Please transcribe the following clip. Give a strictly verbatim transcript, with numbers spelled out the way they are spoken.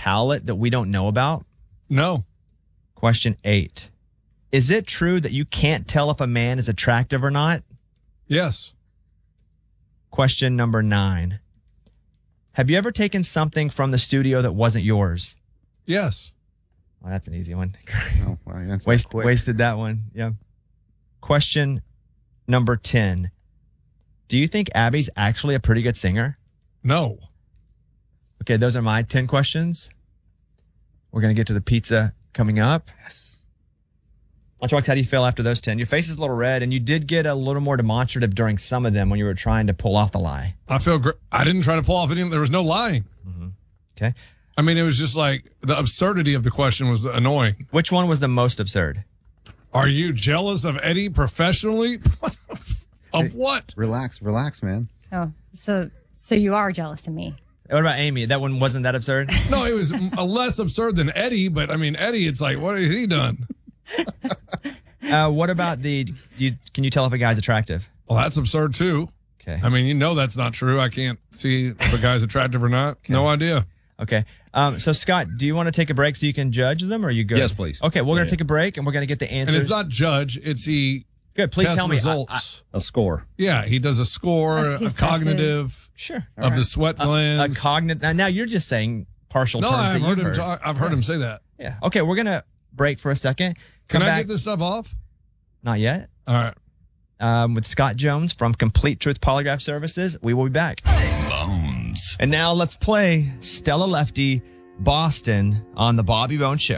palate that we don't know about? No. Question eight. Is it true that you can't tell if a man is attractive or not? Yes. Question number nine. Have you ever taken something from the studio that wasn't yours? Yes. Well, that's an easy one. Oh, well, that's Waste, quick. wasted that one. Yeah. Question number ten. Do you think Abby's actually a pretty good singer? No. Okay, those are my ten questions. We're going to get to the pizza coming up. Yes. Lunchbox, how do you feel after those ten? Your face is a little red, and you did get a little more demonstrative during some of them when you were trying to pull off the lie. I feel great. I didn't try to pull off anything. There was no lying. Mm-hmm. Okay. I mean, it was just like the absurdity of the question was annoying. Which one was the most absurd? Are you jealous of Eddie professionally? Of what? Relax, relax, man. Oh, so so you are jealous of me. What about Amy? That one wasn't that absurd? No, it was a less absurd than Eddie, but I mean, Eddie, it's like, what has he done? uh, what about the, you, can you tell if a guy's attractive? Well, that's absurd too. Okay. I mean, you know that's not true. I can't see if a guy's attractive or not. Okay. No idea. Okay. Um, so, Scott, do you want to take a break so you can judge them, or are you good? Yes, please. Okay, we're Yeah, going to yeah. take a break, and we're going to get the answers. And it's not judge, it's he Good, please tests tell me. results. A score. Yeah, he does a score, Yes, he a assesses. cognitive Sure. of the sweat A, glands. a cognitive. Now, now you're just saying partial no, terms I've that heard you've him heard. talk, I've heard Yeah. him say that. Yeah. Okay, we're going to break for a second. Can Come I back. get this stuff off? Not yet. All right. Um, with Scott Jones from Complete Truth Polygraph Services. We will be back. Bones. And now let's play Stella Lefty, Boston on the Bobby Bones Show.